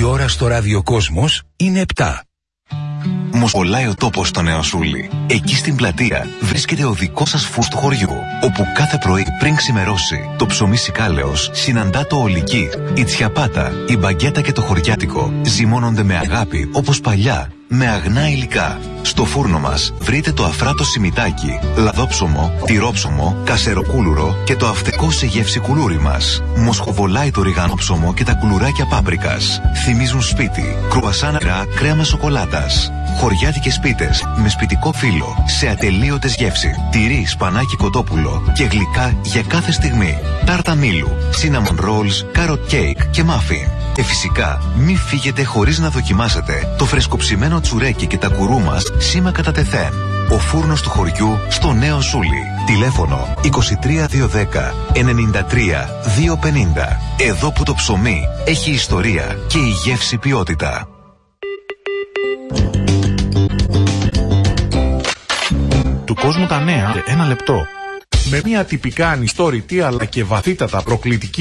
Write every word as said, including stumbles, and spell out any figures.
Η ώρα στο ραδιοκόσμος είναι επτά. Μοσχολάει ο τόπος στο Νέο Σούλι. Εκεί στην πλατεία βρίσκεται ο δικός σας φούς του χωριού, όπου κάθε πρωί πριν ξημερώσει το ψωμί σικάλεος συναντά το ολική, η τσιαπάτα, η μπαγκέτα και το χωριάτικο ζυμώνονται με αγάπη όπως παλιά, με αγνά υλικά. Στο φούρνο μας βρείτε το αφράτο σιμιτάκι, λαδόψωμο, τυρόψωμο, κασεροκούλουρο και το αυτεκό σε γεύση κουλούρι μας. Μοσχοβολάει το ριγάνο και τα κουλουράκια πάπρικας. Θυμίζουν σπίτι, κρουασάνα νερά, κρέμα σοκολάτας. Χωριάτικες πίτες με σπιτικό φύλλο, σε ατελείωτες γεύση. Τυρί, σπανάκι, κοτόπουλο και γλυκά για κάθε στιγμή. Τάρτα μήλου, cinnamon rolls, carrot cake και muffin. Και φυσικά, μη φύγετε χωρίς να δοκιμάσετε το φρεσκοψημένο τσουρέκι και τα κουρού μας σήμα κατά τεθέν. Ο φούρνος του χωριού στο Νέο Σούλι. Τηλέφωνο είκοσι τρία διακόσια δέκα ενενήντα τρία διακόσια πενήντα. Εδώ που το ψωμί έχει ιστορία και η γεύση ποιότητα. Του κόσμου τα νέα, ένα λεπτό. Με μια τυπικά ανιστόρητη αλλά και βαθύτατα προκλητική